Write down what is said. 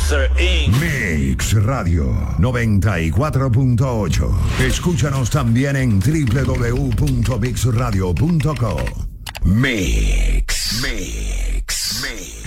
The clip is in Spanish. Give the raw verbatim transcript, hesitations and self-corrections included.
Producer incorporated. Mix Radio noventa y cuatro punto ocho. Escúchanos también en doble u doble u doble u punto mix radio punto com. Mix. Mix. Mix.